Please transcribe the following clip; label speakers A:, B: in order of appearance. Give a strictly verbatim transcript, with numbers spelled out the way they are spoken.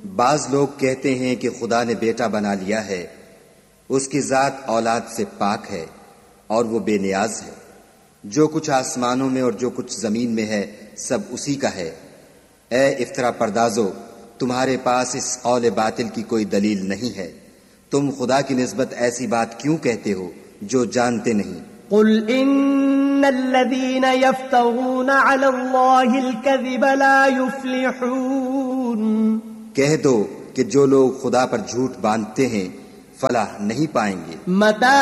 A: बाज लोग कहते हैं कि खुदा ने बेटा बना लिया है, उसकी जात औलाद से पाक है और वो बेनियाज है। जो कुछ आसमानों में और जो कुछ जमीन में है सब उसी का है। ए इफ्तरा पर्दाजो, तुम्हारे पास इस कौल बातिल की कोई दलील नहीं है। तुम खुदा की निस्बत ऐसी बात क्यों कहते हो जो जानते नहीं।
B: कुल इन्नल्लज़ीन यफ्तरून अलल्लाहिल कज़िब ला युफ्लिहून,
A: कह दो कि जो लोग खुदा पर झूठ बांधते हैं फलाह नहीं पाएंगे।
B: मता